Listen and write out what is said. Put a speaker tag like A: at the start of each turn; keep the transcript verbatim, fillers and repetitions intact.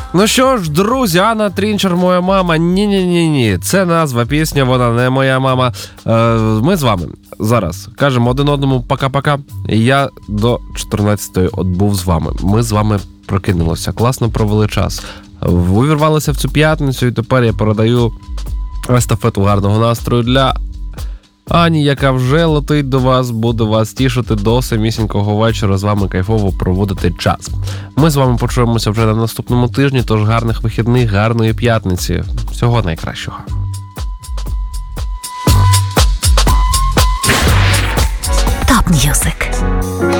A: Ну що ж, друзі, Анна Трінчер, моя мама. Ні-ні-ні-ні, це назва пісня, вона не моя мама. Е, ми з вами зараз кажемо один одному пока-пока. Я до чотирнадцятої от був з вами. Ми з вами прокинулися, класно провели час. Увірвалися в цю п'ятницю, і тепер я передаю естафету гарного настрою для Ані, яка вже летить до вас, буде вас тішити до самісінького вечора, з вами кайфово проводити час. Ми з вами почуємося вже на наступному тижні, тож гарних вихідних, гарної п'ятниці. Всього найкращого.
B: Топ М'юзик.